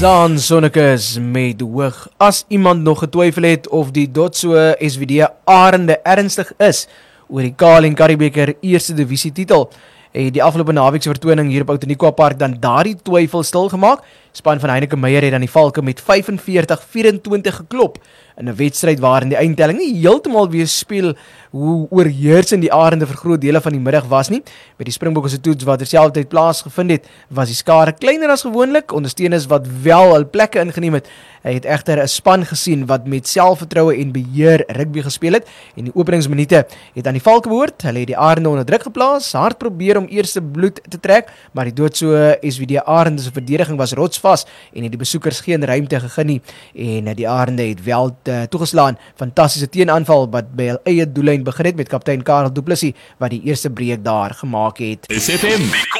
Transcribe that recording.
Zaan Sonnekes met hoog. As iemand nog getwyfel het of die Dotso SVD Arende ernstig is oor die Kaal en Curriebeeker eerste divisie titel, het die afgelope naweekse vertoning hier op Outeniqua Park dan daardie twyfel stilgemaak. Span van Heineke Meyer het dan die Valke met 45-24 geklop in 'n wedstryd waarin die eindtelling nie heeltemal weer speel hoe oorheersend die Arende vir groot dele van die middag was nie. Met die Springbokke se toets wat terselfdertyd plaasgevind het, was die skare kleiner as gewoonlik. Ondersteuners wat wel hul plekke ingeneem het, hy het egter 'n span gesien wat met selfvertroue en beheer rugby gespeel het en die openingsminute het aan die Valke behoort. Hulle het die Arende onder druk geplaas, hard probeer om eerste bloed te trek, maar die Dotso SVD Arende se verdediging was rotsvas en het die besoekers geen ruimte gegee nie en die Arende het wel toegeslaan. Fantastiese teenaanval wat by hul eie doellyn begin het met kaptein Karel Du Plessis wat die eerste breek daar gemaak het. SFM